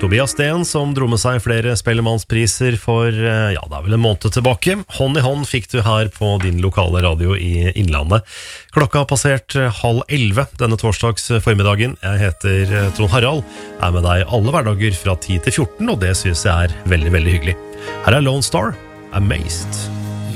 Tobias Sten, som dro med seg flere spellemannspriser for, det er vel en måned tilbake. Hånd i hånd fikk du her på din lokale radio i Innlandet. Klokka har passert 10:30 denne torsdags formiddagen. Jeg heter Trond Harald, er med deg alle hverdager fra 10 til 14, og det synes jeg er veldig, veldig hyggelig. Her er Lone Star, Amazed.